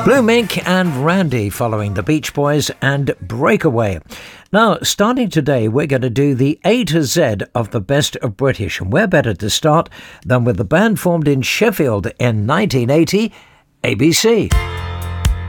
Blue Mink and Randy following the Beach Boys and Breakaway. Now, starting today, we're going to do the A to Z of the best of British, and where better to start than with the band formed in Sheffield in 1980, ABC.